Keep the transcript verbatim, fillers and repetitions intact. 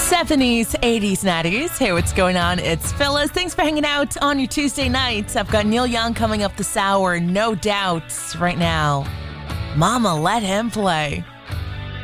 seventies, eighties, nineties. Hey, what's going on? It's Phyllis. Thanks for hanging out on your Tuesday nights. I've got Neil Young coming up this hour, no doubt, right now. Mama, let him play.